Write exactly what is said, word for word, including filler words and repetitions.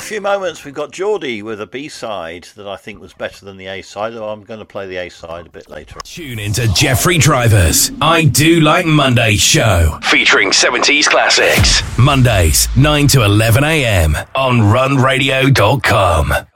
few moments, we've got Geordie with a B-side that I think was better than the A-side, though I'm going to play the A-side a bit later. Tune into Jeffrey Driver's I Do Like Mondays show, featuring seventies classics. Mondays, nine to eleven a.m. on run radio dot com.